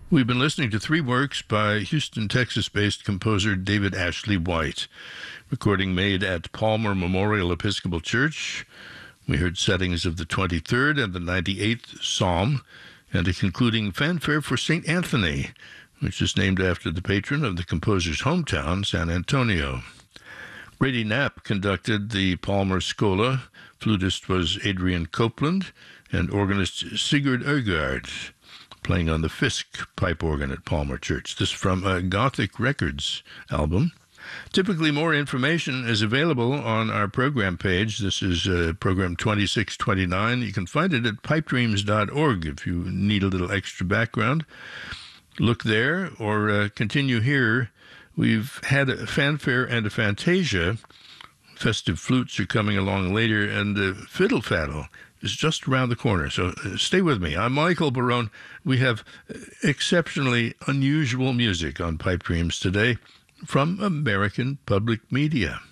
We've been listening to three works by Houston, Texas-based composer David Ashley White. Recording made at Palmer Memorial Episcopal Church. We heard settings of the 23rd and the 98th Psalm, and a concluding fanfare for St. Anthony, which is named after the patron of the composer's hometown, San Antonio. Brady Knapp conducted the Palmer Scola. Flutist was Adrian Copeland, and organist Sigurd Øgaard, playing on the Fisk pipe organ at Palmer Church. This from a Gothic Records album. Typically, more information is available on our program page. This is program 2629. You can find it at pipedreams.org if you need a little extra background. Look there or continue here. We've had a fanfare and a fantasia. Festive flutes are coming along later, and fiddle faddle is just around the corner. So stay with me. I'm Michael Barone. We have exceptionally unusual music on Pipe Dreams today from American Public Media.